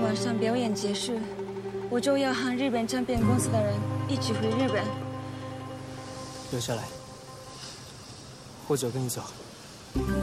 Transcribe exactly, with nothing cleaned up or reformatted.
晚上表演结束，我就要和日本唱片公司的人一起回日本。 留下来，或者跟你走。